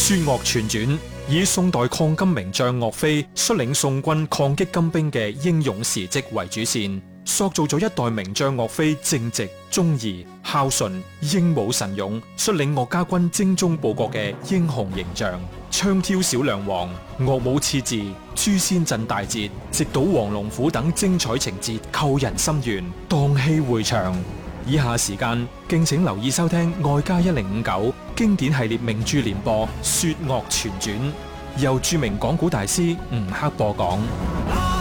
說岳全傳以宋代抗金名將岳飛率領宋軍抗擊金兵嘅英勇事蹟為主線，塑造咗一代名將岳飛正直、忠義、孝順、英武神勇，率領岳家軍精忠報國嘅英雄形象。槍挑小梁王、岳武刺字、誅仙陣大捷、直搗黃龍虎等精彩情節扣人心弦，蕩氣迴腸。以下時間敬請留意收聽外加1059經典系列名著聯播《說岳全傳》，由著名講古大師吳克播講。